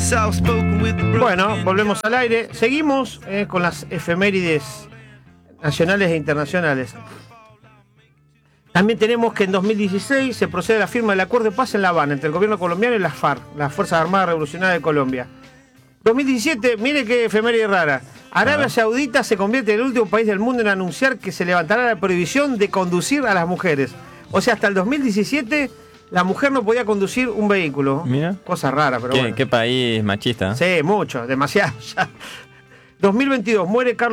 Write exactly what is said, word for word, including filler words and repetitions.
Bueno, volvemos al aire. Seguimos eh, con las efemérides nacionales e internacionales. También tenemos que en dos mil dieciséis se procede a la firma del acuerdo de paz en La Habana entre el gobierno colombiano y las FARC, las Fuerzas Armadas Revolucionarias de Colombia. dos mil diecisiete, mire qué efeméride rara. Arabia Saudita se convierte en el último país del mundo en anunciar que se levantará la prohibición de conducir a las mujeres. O sea, hasta el dos mil diecisiete la mujer no podía conducir un vehículo. Mira. Cosa rara, pero ¿Qué, bueno. ¿Qué país machista? Sí, mucho, demasiado ya. dos mil veintidós, muere Carlos